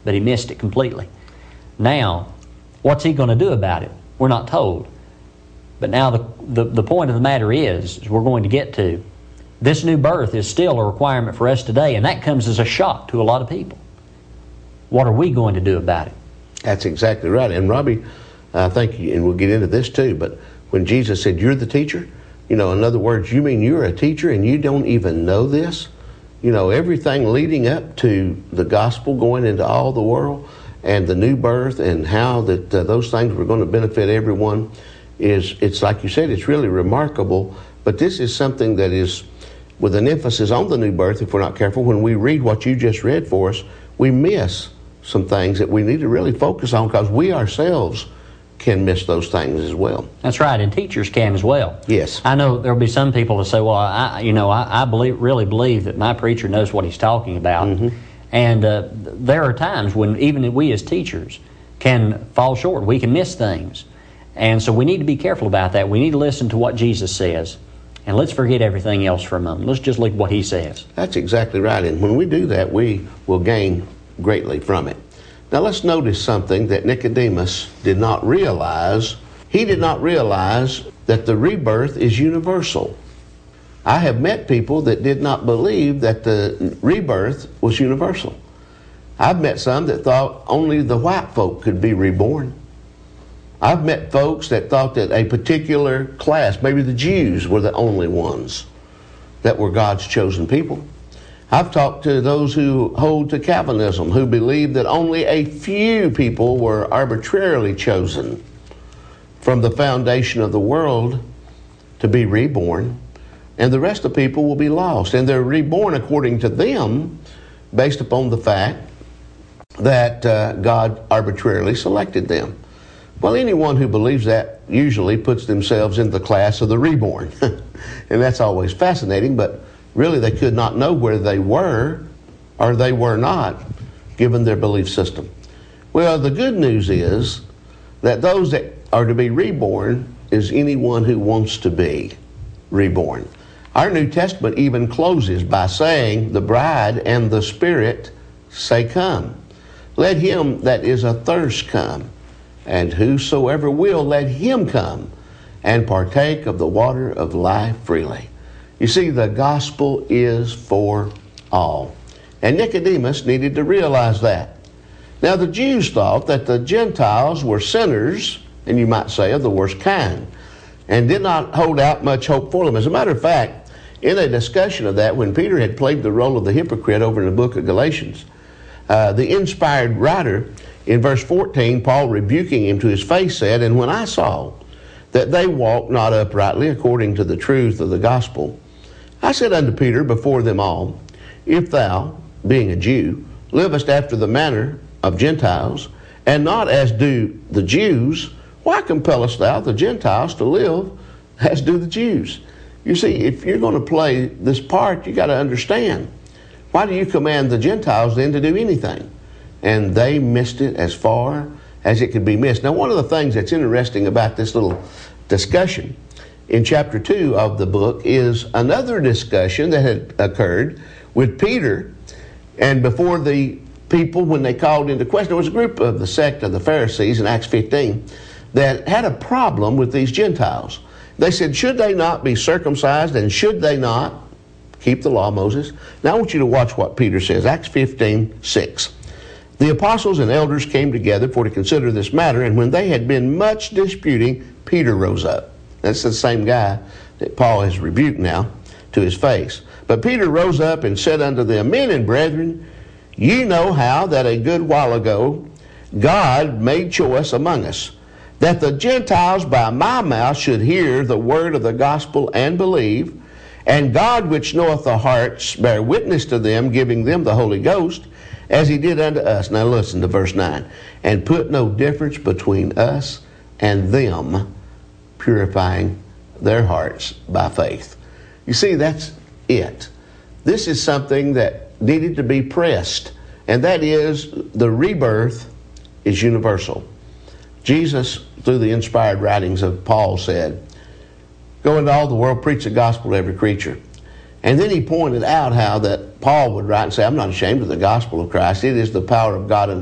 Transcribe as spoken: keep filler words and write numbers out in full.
but he missed it completely. Now, what's he going to do about it? We're not told. But now the, the, the point of the matter is, is we're going to get to, this new birth is still a requirement for us today, and that comes as a shock to a lot of people. What are we going to do about it? That's exactly right. And Robbie, I think, and we'll get into this too, but when Jesus said, you're the teacher, you know, in other words, you mean you're a teacher and you don't even know this? You know, everything leading up to the gospel going into all the world and the new birth and how that uh, those things were going to benefit everyone is, it's like you said, it's really remarkable. But this is something that is with an emphasis on the new birth. If we're not careful, when we read what you just read for us, we miss some things that we need to really focus on, because we ourselves can miss those things as well. That's right, and teachers can as well. Yes. I know there'll be some people that say, well, I, you know, I, I believe, really believe that my preacher knows what he's talking about. Mm-hmm. And uh, there are times when even we as teachers can fall short. We can miss things. And so we need to be careful about that. We need to listen to what Jesus says. And let's forget everything else for a moment. Let's just look at what he says. That's exactly right. And when we do that, we will gain greatly from it. Now let's notice something that Nicodemus did not realize. He did not realize that the rebirth is universal. I have met people that did not believe that the rebirth was universal. I've met some that thought only the white folk could be reborn. I've met folks that thought that a particular class, maybe the Jews, were the only ones that were God's chosen people. I've talked to those who hold to Calvinism, who believe that only a few people were arbitrarily chosen from the foundation of the world to be reborn, and the rest of people will be lost. And they're reborn according to them based upon the fact that uh, God arbitrarily selected them. Well, anyone who believes that usually puts themselves in the class of the reborn. And that's always fascinating, but really they could not know where they were or they were not, given their belief system. Well, the good news is that those that are to be reborn is anyone who wants to be reborn. Our New Testament even closes by saying, the bride and the Spirit say, come. Let him that is athirst come, and whosoever will, let him come and partake of the water of life freely. You see, the gospel is for all. And Nicodemus needed to realize that. Now, the Jews thought that the Gentiles were sinners, and you might say of the worst kind, and did not hold out much hope for them. As a matter of fact, in a discussion of that, when Peter had played the role of the hypocrite over in the book of Galatians, uh, the inspired writer, in verse fourteen, Paul rebuking him to his face said, and when I saw that they walked not uprightly according to the truth of the gospel, I said unto Peter before them all, if thou, being a Jew, livest after the manner of Gentiles, and not as do the Jews, why compellest thou the Gentiles to live as do the Jews? You see, if you're going to play this part, you got to understand, why do you command the Gentiles then to do anything? And they missed it as far as it could be missed. Now, one of the things that's interesting about this little discussion in chapter two of the book is another discussion that had occurred with Peter and before the people when they called into question. There was a group of the sect of the Pharisees in Acts fifteen that had a problem with these Gentiles. They said, should they not be circumcised and should they not keep the law of Moses? Now I want you to watch what Peter says. Acts fifteen six. The apostles and elders came together for to consider this matter, and when they had been much disputing, Peter rose up. That's the same guy that Paul has rebuked now to his face. But Peter rose up and said unto them, men and brethren, ye know how that a good while ago God made choice among us, that the Gentiles by my mouth should hear the word of the gospel and believe, and God which knoweth the hearts bear witness to them, giving them the Holy Ghost, as he did unto us. Now listen to verse nine. And put no difference between us and them, purifying their hearts by faith. You see, that's it. This is something that needed to be pressed, and that is the rebirth is universal. Jesus, through the inspired writings of Paul, said, go into all the world, preach the gospel to every creature. And then he pointed out how that Paul would write and say, I'm not ashamed of the gospel of Christ. It is the power of God unto